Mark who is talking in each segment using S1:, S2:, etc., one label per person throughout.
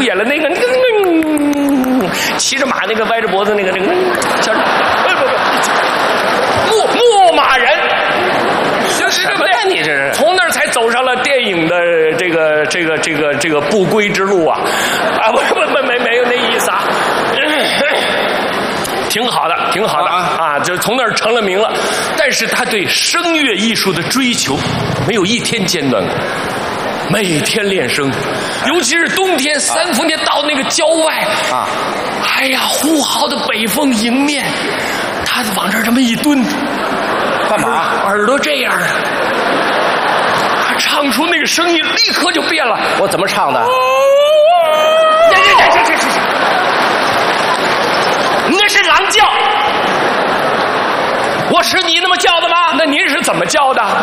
S1: 主演了那个骑着马那个歪着脖子那个叫牧马人。
S2: 什么呀？你这是
S1: 从那儿才走上了电影的这个不归之路啊！啊，没有那意思啊。挺好的，挺好的啊！就从那儿成了名了。但是他对声乐艺术的追求没有一天间断过，每天练声，尤其是冬天3伏天到那个郊外啊，哎呀，呼号的北风迎面，他往这儿这么一蹲，
S2: 干嘛？
S1: 耳朵这样的，他唱出那个声音立刻就变了。
S2: 我怎么唱的？
S1: 那是狼叫，我是你那么叫的吗？那您是怎么叫的？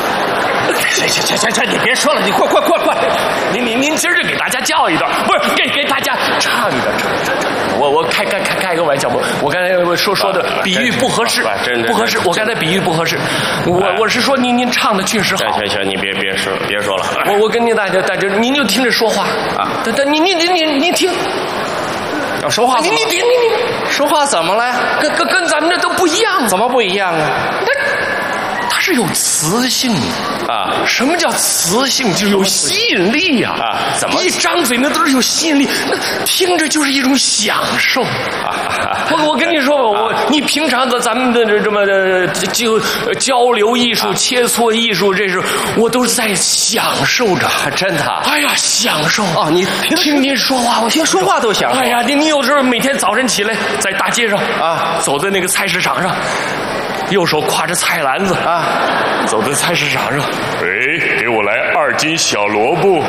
S2: 行，你别说了，你快！
S1: 您今儿就给大家叫一段，不是给大家唱一段，我开个玩笑，我刚才说的比喻不合适，不合适，我刚才比喻不合适，我是说您唱的确实好。
S2: 行，你别说了，
S1: 我跟您大家您就听着说话啊，您听。
S2: 要说话，
S1: 你
S2: 说话怎么了呀？
S1: 跟咱们这都不一样，
S2: 怎么不一样啊？
S1: 它是有磁性
S2: 啊！
S1: 什么叫磁性？就是有吸引力呀！
S2: 啊，怎么
S1: 一张嘴那都是有吸引力，那听着就是一种享受啊！我跟你说，你平常的咱们的这么就交流艺术、切磋艺术，这是我都是在享受着，
S2: 真的。
S1: 哎呀，享受
S2: 啊！你
S1: 听您说话，我
S2: 听说话都享受。
S1: 哎呀，你有时候每天早晨起来在大街上啊，走在那个菜市场上。右手挎着菜篮子啊，走在菜市场上，给我来2斤小萝卜。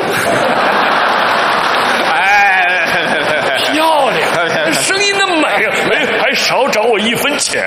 S2: 哎，
S1: 漂亮，声音那么美，还少找我1分钱。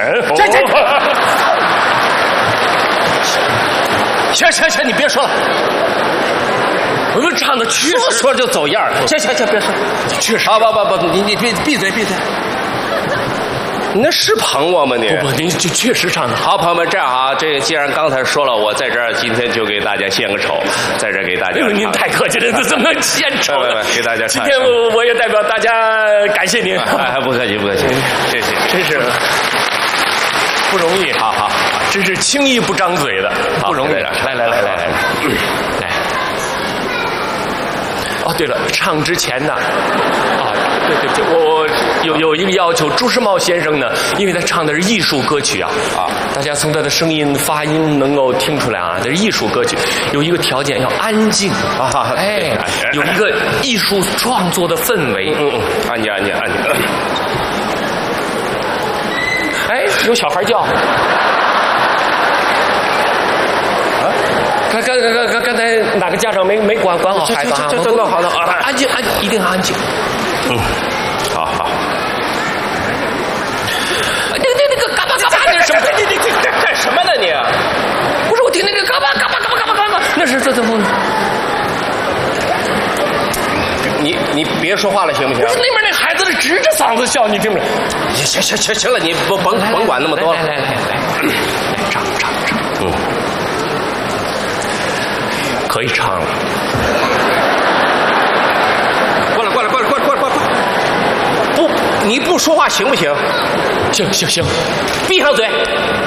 S2: 行，你别说了。
S1: 我们唱的确实
S2: 说就走样。行，别说，
S1: 确实。
S2: 不，你闭嘴。你那是捧我吗你？
S1: 不，您就确实唱的
S2: 好。朋友们，这样啊，这个既然刚才说了，我在这儿今天就给大家献个丑，在这儿给大家。
S1: 您太客气了，怎么献丑了？
S2: 给大家唱。
S1: 今天我也代表大家感谢您。
S2: 不客气，谢谢，
S1: 真是不容易。好，真是轻易不张嘴的，不容易。来。哦，对了，唱之前呢，对，我有一个要求，朱时茂先生呢，因为他唱的是艺术歌曲啊，大家从他的声音发音能够听出来啊，这是艺术歌曲，有一个条件要安静啊，有一个艺术创作的氛围，
S2: 安静。
S1: 哎，有小孩叫。刚才哪个家长没管好孩子啊？
S2: 这好的，
S1: 安静，一定安静。
S2: 好。
S1: 那个嘎巴，什么？你
S2: 干什么呢你？
S1: 不是我听那个嘎巴，那是这怎么？
S2: 你别说话了行不行？
S1: 不是那边那孩子直着嗓子笑，你听着。
S2: 行了，你甭管那么多了。
S1: 来，唱。可以唱了。
S2: 过来！不，你不说话行不行？
S1: 行。
S2: 闭上嘴。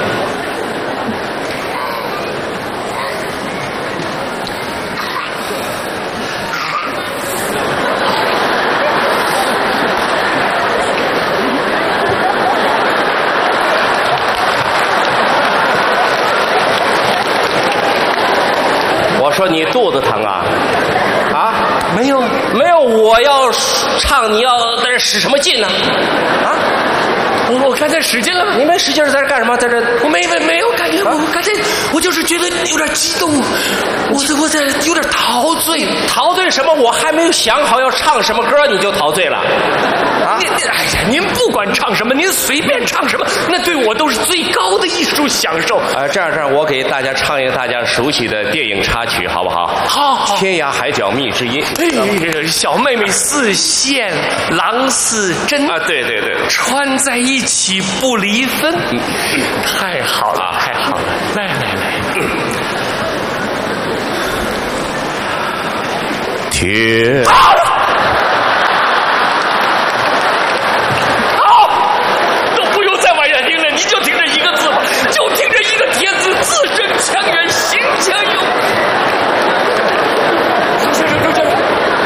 S2: 我说你肚子疼啊？啊？没有，我要唱，你要在这使什么劲呢？啊？
S1: 我刚才使劲了，
S2: 你没使劲在这干什么？在这
S1: 我没有感觉，我刚才我就是觉得有点激动，我在有点陶醉。
S2: 陶醉什么？我还没有想好要唱什么歌，你就陶醉了。啊！
S1: 哎呀，您不管唱什么，您随便唱什么，那对我都是最高的艺术享受。
S2: 这样，我给大家唱一个大家熟悉的电影插曲，好不好？
S1: 好。
S2: 天涯海角觅知音。
S1: 小妹妹似线，郎似针
S2: 啊！对，
S1: 穿在一起不离分。太好了，来。
S2: 天。